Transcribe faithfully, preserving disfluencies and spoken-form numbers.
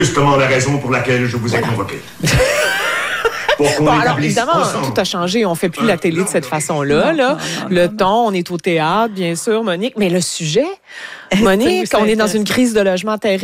Justement la raison pour laquelle je vous ai convoqué. Bon, alors évidemment, ensemble. Tout a changé. On ne fait plus la télé de cette façon-là. Non, là. non, non, le non, ton, on est au théâtre, bien sûr, Monique. Mais le sujet, Monique, oui, on est dans intéressant. une crise de logement terrible.